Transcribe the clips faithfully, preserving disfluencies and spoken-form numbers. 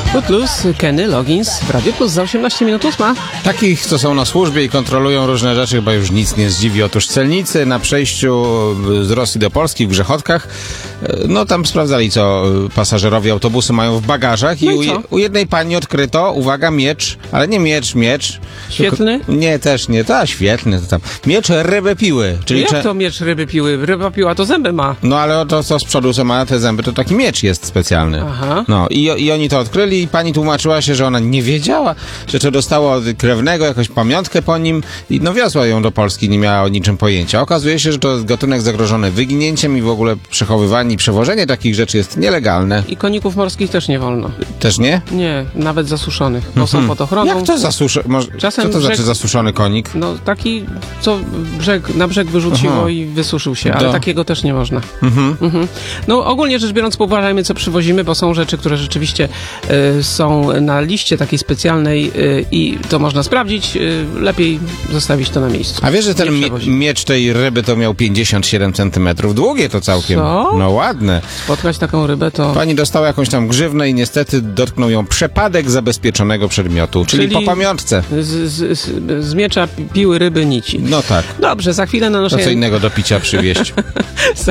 Footloose, Kenny Loggins w Radio Plus za osiemnaście minut ósma. Takich, co są na służbie i kontrolują różne rzeczy, chyba już nic nie zdziwi. Otóż celnicy na przejściu z Rosji do Polski w Grzechotkach, no tam sprawdzali, co pasażerowie autobusu mają w bagażach. No i i u, co? u jednej pani odkryto, uwaga, miecz, ale nie miecz, miecz. Świetlny? Tylko, nie, też nie, to świetny, to tam. Miecz ryby piły. Czyli Jak cze- to miecz ryby piły? Ryba piła to zęby ma. No ale to, co z przodu, co ma te zęby, to taki miecz jest specjalny. Aha. No i, i oni to odkryli i pani tłumaczyła się, że ona nie wiedziała, że to dostało od krewnego jakąś pamiątkę po nim i no wiozła ją do Polski, nie miała o niczym pojęcia. Okazuje się, że to jest gatunek zagrożony wyginięciem i w ogóle przechowywanie i przewożenie takich rzeczy jest nielegalne. I koników morskich też nie wolno. Też nie? Nie, nawet zasuszonych, bo są pod ochroną. Jak to zasusza... Może... Czasem Co to brzeg- znaczy zasuszony konik? No taki, co brzeg, na brzeg wyrzuciło Aha. i wysuszył się, ale Do- takiego też nie można. Mhm. No ogólnie rzecz biorąc, uważajmy, co przywozimy, bo są rzeczy, które rzeczywiście y, są na liście takiej specjalnej y, i to można sprawdzić. Y, lepiej zostawić to na miejscu. A wiesz, że ten Nie mie- przewozimy. miecz tej ryby to miał pięćdziesiąt siedem centymetrów. Długie to całkiem. Co? No ładne. Spotkać taką rybę to... Pani dostała jakąś tam grzywnę i niestety dotknął ją przepadek zabezpieczonego przedmiotu, czyli, Czyli- po pamiątce. Z, z, z, z miecza pi- piły ryby nici. No tak. Dobrze, za chwilę na To naszej... co innego do picia przywieźć. za,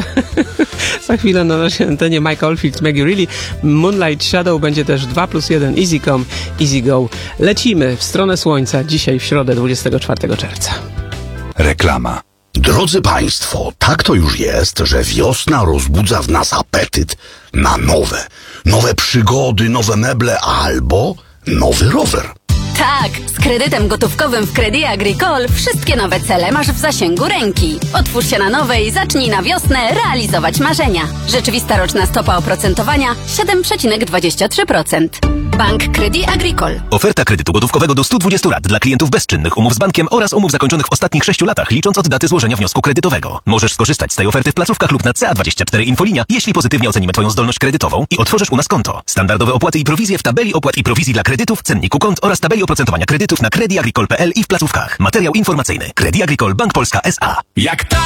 za chwilę na naszej antenie Mike Oldfield, Maggie Reilly. Moonlight Shadow będzie też dwa plus jeden. Easy come, easy go. Lecimy w stronę słońca dzisiaj w środę dwudziestego czwartego czerwca. Reklama. Drodzy Państwo, tak to już jest, że wiosna rozbudza w nas apetyt na nowe. Nowe przygody, nowe meble albo nowy rower. Tak, z kredytem gotówkowym w Crédit Agricole wszystkie nowe cele masz w zasięgu ręki. Otwórz się na nowe i zacznij na wiosnę realizować marzenia. Rzeczywista roczna stopa oprocentowania siedem przecinek dwadzieścia trzy procent. Bank Crédit Agricole. Oferta kredytu gotówkowego do stu dwudziestu lat dla klientów bezczynnych umów z bankiem oraz umów zakończonych w ostatnich sześciu latach, licząc od daty złożenia wniosku kredytowego. Możesz skorzystać z tej oferty w placówkach lub na C A dwadzieścia cztery Infolinia, jeśli pozytywnie ocenimy Twoją zdolność kredytową i otworzysz u nas konto. Standardowe opłaty i prowizje w tabeli opłat i prowizji dla kredytów, cenniku kont oraz tabeli oprocentowania kredytów na creditagricole kropka p l i w placówkach. Materiał informacyjny. Crédit Agricole Bank Polska S A. Jak ta